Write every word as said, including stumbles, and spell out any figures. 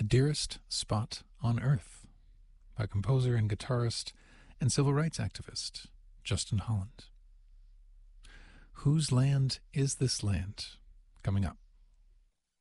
Dearest Spot on Earth by composer and guitarist and civil rights activist Justin Holland. Whose Land Is This Land? Coming up.